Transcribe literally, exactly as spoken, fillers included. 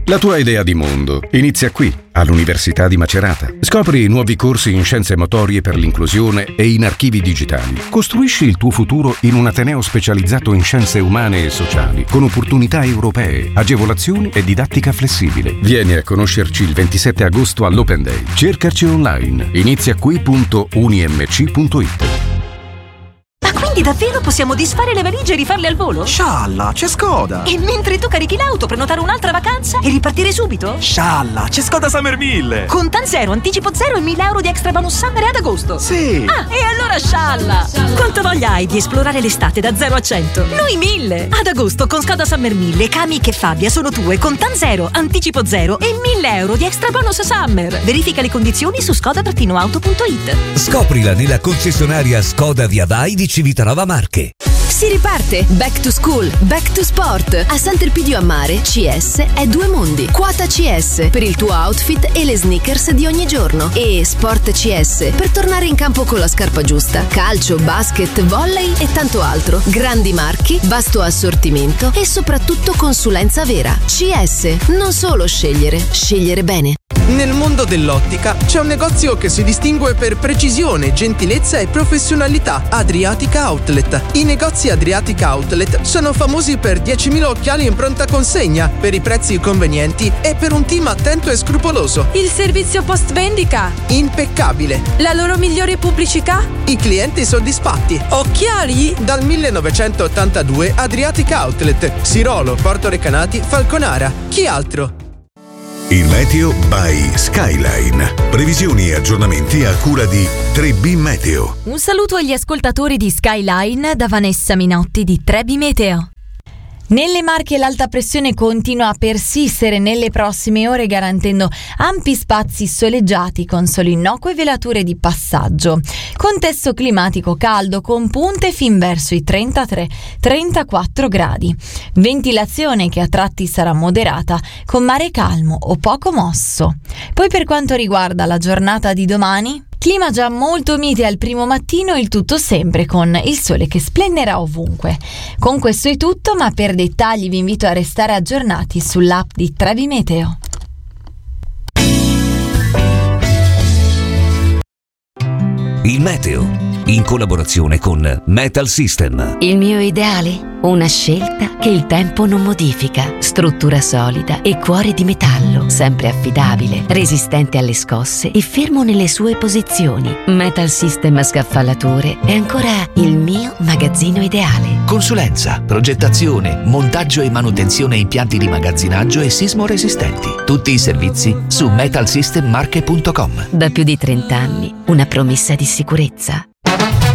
La tua idea di mondo inizia qui, all'Università di Macerata. Scopri nuovi corsi in scienze motorie per l'inclusione e in archivi digitali. Costruisci il tuo futuro in un ateneo specializzato in scienze umane e sociali, con opportunità europee, agevolazioni e didattica flessibile. Vieni a conoscerci il ventisette agosto all'Open Day. Cercaci online. Inizia qui punto unimc punto it. Quindi davvero possiamo disfare le valigie e rifarle al volo? Scialla, c'è Skoda! E mentre tu carichi l'auto, prenotare un'altra vacanza e ripartire subito? Scialla, c'è Skoda Summer mille! Con Tan Zero, anticipo zero e mille euro di extra bonus summer ad agosto! Sì! Ah, e allora scialla! Quanto voglia hai di esplorare l'estate da zero a cento? Noi mille! Ad agosto con Skoda Summer mille, Kamiq e Fabia sono tue con Tan Zero, anticipo zero e mille euro di extra bonus summer! Verifica le condizioni su skoda auto punto it. Scoprila nella concessionaria Skoda Via Vai di Civitanova Marche. Si riparte! Back to school, back to sport. A Sant'Elpidio a Mare C S è Due Mondi. Quota C S per il tuo outfit e le sneakers di ogni giorno. E Sport C S per tornare in campo con la scarpa giusta. Calcio, basket, volley e tanto altro. Grandi marchi, vasto assortimento e soprattutto consulenza vera. C S, non solo scegliere, scegliere bene. Nel mondo dell'ottica c'è un negozio che si distingue per precisione, gentilezza e professionalità: Adriatica Outlet. I negozi Adriatica Outlet sono famosi per diecimila occhiali in pronta consegna, per i prezzi convenienti e per un team attento e scrupoloso. Il servizio post vendita impeccabile. La loro migliore pubblicità? I clienti soddisfatti. Occhiali? Dal millenovecentottantadue Adriatica Outlet, Sirolo, Porto Recanati, Falconara. Chi altro? Il meteo by Skyline. Previsioni e aggiornamenti a cura di tre B Meteo. Un saluto agli ascoltatori di Skyline da Vanessa Minotti di tre B Meteo. Nelle Marche l'alta pressione continua a persistere nelle prossime ore, garantendo ampi spazi soleggiati con solo innocue velature di passaggio. Contesto climatico caldo con punte fin verso i trentatré trentaquattro gradi. Ventilazione che a tratti sarà moderata con mare calmo o poco mosso. Poi per quanto riguarda la giornata di domani, clima già molto mite al primo mattino, il tutto sempre con il sole che splenderà ovunque. Con questo è tutto, ma per dettagli vi invito a restare aggiornati sull'app di tre B Meteo. Il meteo, in collaborazione con Metal System. Il mio ideale? Una scelta che il tempo non modifica. Struttura solida e cuore di metallo, sempre affidabile, resistente alle scosse e fermo nelle sue posizioni. Metal System Scaffalature è ancora il mio magazzino ideale. Consulenza, progettazione, montaggio e manutenzione impianti di magazzinaggio e sismo resistenti. Tutti i servizi su metal system marche punto com. Da più di trenta anni, una promessa di sicurezza.